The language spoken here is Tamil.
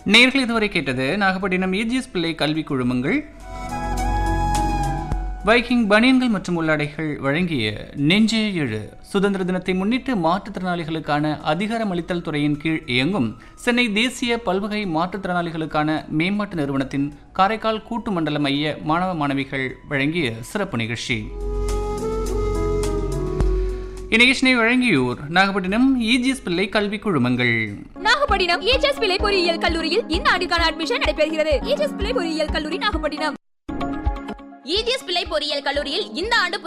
நேயர்கள் இதுவரை கேட்டது நாகப்பட்டினம் ஏஜிஎஸ் பிள்ளை கல்வி குழுமங்கள் வைக்கிங் பனியன்கள் மற்றும் உள்ளாடைகள் வழங்கிய நெஞ்சே எழு. சுதந்திர தினத்தை முன்னிட்டு மாற்றுத்திறனாளிகளுக்கான அதிகாரமளித்தல் துறையின் கீழ் இயங்கும் சென்னை தேசிய பல்வகை மாற்றுத்திறனாளிகளுக்கான மேம்பாட்டு நிறுவனத்தின் காரைக்கால் கூட்டு மண்டல மைய மாணவ மாணவிகள் வழங்கிய சிறப்பு நிகழ்ச்சி. இந்நிகழ்ச்சியை வழங்கியோர் நாகப்பட்டினம் ஏஜிஎஸ் பிள்ளை கல்வி குழுமங்கள். நாகப்பட்டினம் ஏஜிஎஸ் பிள்ளை பொறியியல் கல்லூரியில் இந்த ஆண்டுக்கான அட்மிஷன் நடைபெறுகிறது. ஏஜிஎஸ் பிள்ளை பொறியியல் கல்லூரி நாகப்பட்டினம். ஏஜிஎஸ் பிள்ளை பொறியியல் கல்லூரியில் இந்த ஆண்டு